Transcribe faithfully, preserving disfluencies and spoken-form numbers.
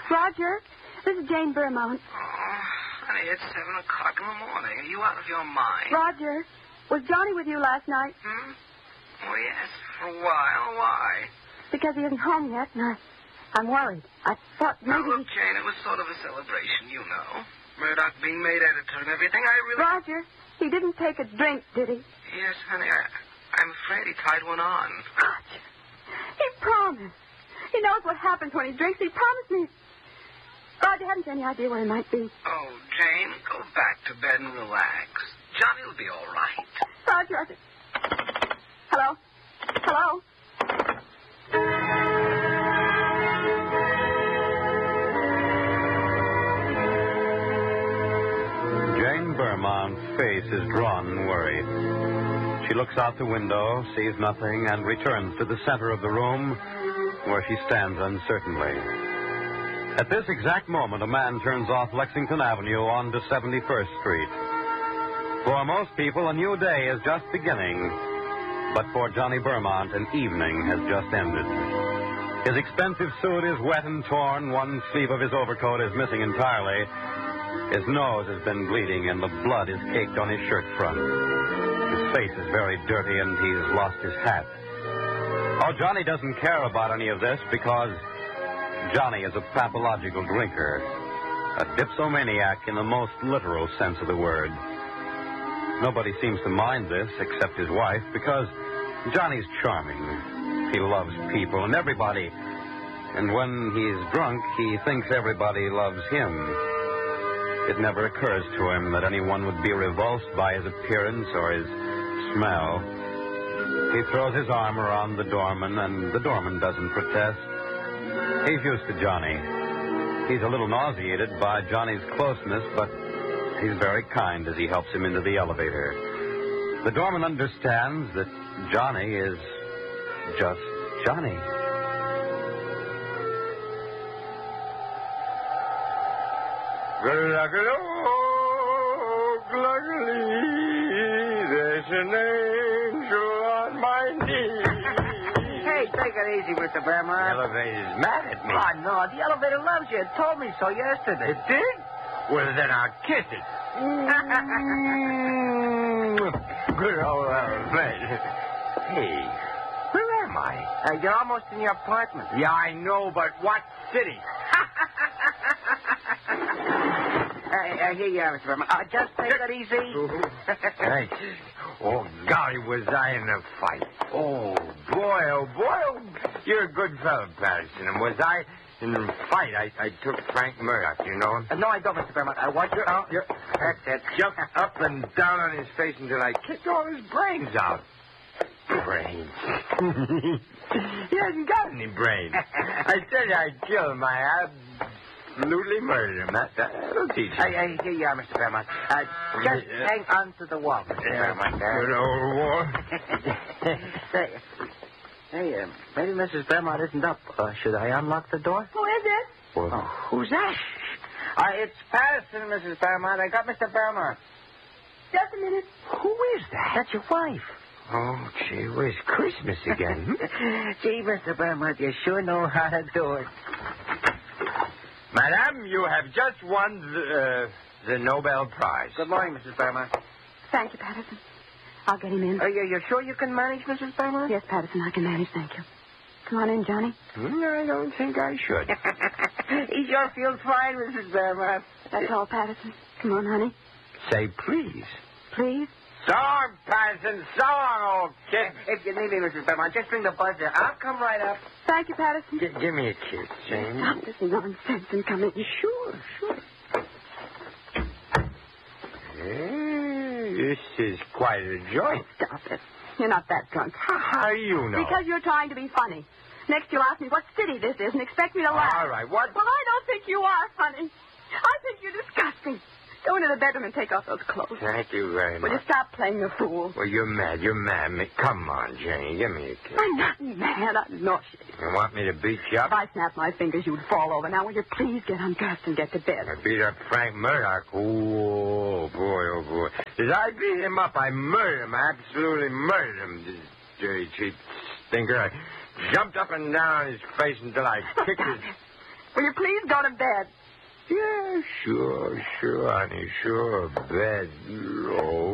Roger, this is Jane Beaumont. Oh, honey, it's seven o'clock in the morning. Are you out of your mind? Roger, was Johnny with you last night? Hmm? Oh, yes, for a while. Why? Because he isn't home yet, and I, I'm worried. I thought maybe... Now, look, Jane, it was sort of a celebration, you know. Murdoch being made editor and everything. I really... Roger, he didn't take a drink, did he? Yes, honey, I, I'm afraid he tied one on. Roger, he promised. He knows what happens when he drinks. He promised me. Roger, haven't you any idea where he might be? Oh, Jane, go back to bed and relax. Johnny will be all right. Roger, I... Hello? Hello? Jane Beaumont's face is drawn and worried. She looks out the window, sees nothing, and returns to the center of the room where she stands uncertainly. At this exact moment, a man turns off Lexington Avenue onto seventy-first Street. For most people, a new day is just beginning. But for Johnny Beaumont, an evening has just ended. His expensive suit is wet and torn. One sleeve of his overcoat is missing entirely. His nose has been bleeding, and the blood is caked on his shirt front. His face is very dirty, and he's lost his hat. Oh, Johnny doesn't care about any of this because Johnny is a pathological drinker, a dipsomaniac in the most literal sense of the word. Nobody seems to mind this except his wife because Johnny's charming. He loves people and everybody. And when he's drunk, he thinks everybody loves him. It never occurs to him that anyone would be repulsed by his appearance or his smell. He throws his arm around the doorman, and the doorman doesn't protest. He's used to Johnny. He's a little nauseated by Johnny's closeness, but he's very kind as he helps him into the elevator. The doorman understands that Johnny is just Johnny. There's an angel on my knee. Hey, take it easy, Mister Beaumont. The elevator's mad at me. Oh, no, the elevator loves you. It told me so yesterday. It did? Well, then I'll kiss it. Good old elevator. Hey, where am I? Uh, you're almost in your apartment. Yeah, I know, but what city? Uh, uh, here you are, Mister Beaumont. Uh, just take it easy. Thanks. Oh, golly, was I in a fight. Oh, boy, oh, boy. Oh, you're a good fellow, Patterson. And was I in a fight? I, I took Frank Murdoch. You know him? Uh, no, I don't, Mister Beaumont. I want you... Oh, You're, that's it. jumped up and down on his face until I kicked all his brains out. Brains. He hasn't got any brains. I tell you, I'd kill him. I absolutely murdered him. That, that, that'll teach you. Hey, hey, here you are, Mister Beaumont. Uh, just Yeah. hang on to the wall, Mister Yeah, Beaumont. good old war. Say, hey, uh, maybe Missus Beaumont isn't up. Uh, should I unlock the door? Who is it? Well, Oh, who's that? Uh, it's Patterson, Missus Beaumont. I got Mister Beaumont. Just a minute. who is that? That's your wife. Oh, gee, where's Christmas again? Gee, Mister Beaumont, you sure know how to do it. Madame, you have just won the, uh, the Nobel Prize. Good morning, Missus Beaumont. Thank you, Patterson. I'll get him in. Are you, you sure you can manage, Missus Beaumont? Yes, Patterson, I can manage, thank you. Come on in, Johnny. Hmm, I don't think I should. He sure feels fine, Missus Beaumont. That's all, Patterson. Come on, honey. Say please. Please. So long, Patterson. So long, old kid. If you need me, Missus Beaumont, just ring the buzzer. I'll come right up. Thank you, Patterson. G- give me a kiss, Jane. Stop this nonsense and come in. Sure, sure. Hey, this is quite a joint. Stop it. You're not that drunk. How, how do you know? Because you're trying to be funny. Next you'll ask me what city this is and expect me to laugh. All right, what? Well, I don't think you are funny. I think you're disgusting. Go into the bedroom and take off those clothes. Thank you very Will much. you stop playing the fool? Well, you're mad. You're mad. Me- Come on, Jane. Give me a kiss. I'm not mad. I'm nauseous. You want me to beat you up? If I snapped my fingers, you'd fall over. Now, will you please get undressed and get to bed? I beat up Frank Murdoch. Oh, boy, oh, boy. Did I beat him up? I murdered him. I absolutely murdered him. This dirty cheap stinker. I jumped up and down on his face until I kicked his... Will you please go to bed? Yeah, sure, sure, honey, sure. Bed. Oh.